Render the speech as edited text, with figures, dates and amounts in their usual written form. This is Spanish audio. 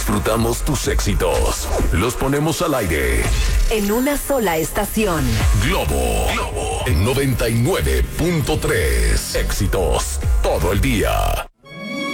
disfrutamos tus éxitos. Los ponemos al aire. En una sola estación. Globo en 99.3. Éxitos todo el día.